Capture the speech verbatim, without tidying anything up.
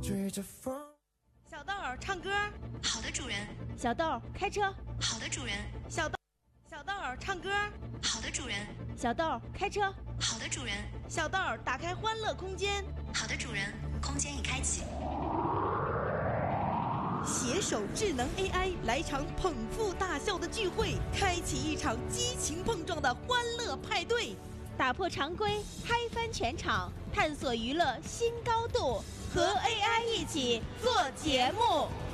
小豆儿唱歌， 好的，主人。 小豆儿开车， 好的，主人。 小豆小豆儿唱歌， 好的，主人。 小豆儿开车， 好的，主人。 小豆儿打开欢乐空间， 好的，主人。空间已开启。 携手智能 A I 来场捧腹大笑的聚会，开启一场激情碰撞的欢乐派对， 打破常规，嗨翻全场，探索娱乐新高度，和 A I 一起做节目。